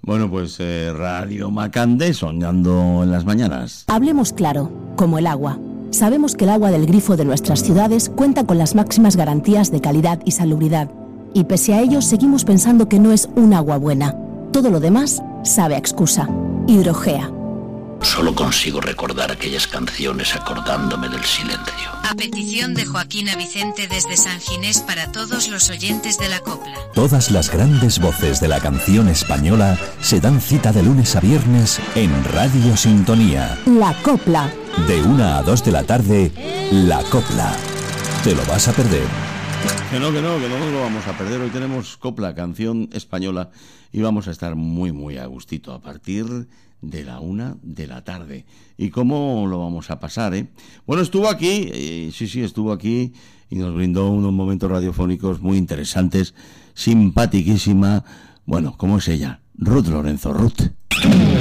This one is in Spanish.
Bueno, pues Radio Macandé, soñando en las mañanas. Hablemos claro, como el agua. Sabemos que el agua del grifo de nuestras ciudades cuenta con las máximas garantías de calidad y salubridad. Y pese a ello, seguimos pensando que no es un agua buena. Todo lo demás sabe a excusa. Hidrogea. Solo consigo recordar aquellas canciones acordándome del silencio. A petición de Joaquina Vicente desde San Ginés para todos los oyentes de la copla. Todas las grandes voces de la canción española se dan cita de lunes a viernes en Radio Sintonía. La copla. De 1 a 2 de la tarde, La Copla. ¿Te lo vas a perder? Que no nos lo vamos a perder. Hoy tenemos copla, canción española, y vamos a estar muy a gustito a partir de la 1 de la tarde. ¿Y cómo lo vamos a pasar, Bueno, estuvo aquí, estuvo aquí y nos brindó unos momentos radiofónicos muy interesantes, simpaticísima. Bueno, ¿cómo es ella? Ruth Lorenzo, Ruth.